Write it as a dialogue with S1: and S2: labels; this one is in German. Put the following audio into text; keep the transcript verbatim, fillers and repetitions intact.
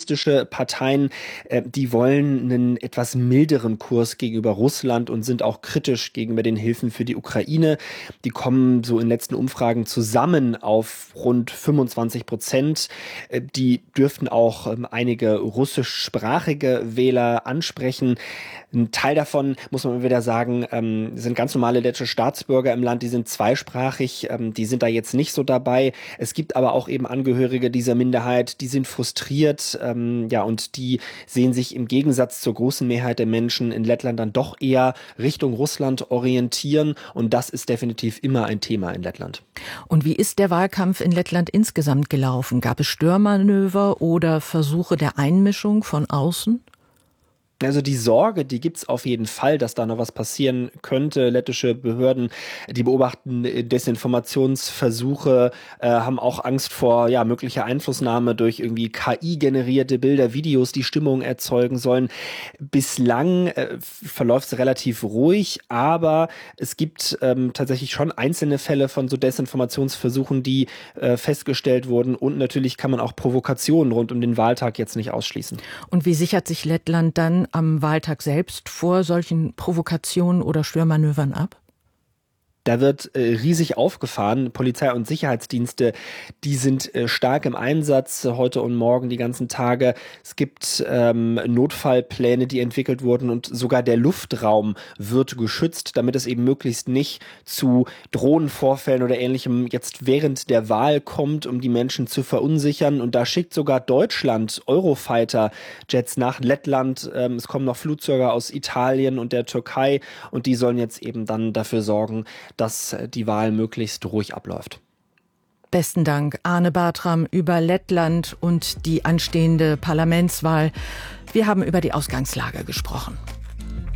S1: populistische Parteien, äh, die wollen einen etwas milderen Kurs gegenüber Russland und sind auch kritisch gegenüber den Hilfen für die Ukraine. Die kommen so in letzten Umfragen zusammen auf rund fünfundzwanzig Prozent. Äh, die dürften auch ähm, einige russischsprachige Wähler ansprechen. Ein Teil davon, muss man wieder sagen, ähm, sind ganz normale lettische Staatsbürger im Land, die sind zweisprachig, ähm, die sind da jetzt nicht so dabei. Es gibt aber auch eben Angehörige dieser Minderheit, die sind frustriert, ähm, ja, und die sehen sich im Gegensatz zur großen Mehrheit der Menschen in Lettland dann doch eher Richtung Russland orientieren, und das ist definitiv immer ein Thema in Lettland.
S2: Und wie ist der Wahlkampf in Lettland insgesamt gelaufen? Gab es Störmanöver oder Versuche der Einmischung von außen?
S1: Also die Sorge, die gibt's auf jeden Fall, dass da noch was passieren könnte. Lettische Behörden, die beobachten Desinformationsversuche, äh, haben auch Angst vor ja möglicher Einflussnahme durch irgendwie K I-generierte Bilder, Videos, die Stimmung erzeugen sollen. Bislang äh, verläuft es relativ ruhig, aber es gibt ähm, tatsächlich schon einzelne Fälle von so Desinformationsversuchen, die äh, festgestellt wurden. Und natürlich kann man auch Provokationen rund um den Wahltag jetzt nicht ausschließen.
S2: Und wie sichert sich Lettland dann am Wahltag selbst vor solchen Provokationen oder Störmanövern ab?
S1: Da wird äh, riesig aufgefahren. Polizei und Sicherheitsdienste, die sind äh, stark im Einsatz, äh, heute und morgen die ganzen Tage. Es gibt ähm, Notfallpläne, die entwickelt wurden, und sogar der Luftraum wird geschützt, damit es eben möglichst nicht zu Drohnenvorfällen oder Ähnlichem jetzt während der Wahl kommt, um die Menschen zu verunsichern. Und da schickt sogar Deutschland Eurofighter-Jets nach Lettland. Ähm, es kommen noch Flugzeuge aus Italien und der Türkei, und die sollen jetzt eben dann dafür sorgen, dass die Wahl möglichst ruhig abläuft.
S2: Besten Dank, Arne Bartram, über Lettland und die anstehende Parlamentswahl. Wir haben über die Ausgangslage gesprochen.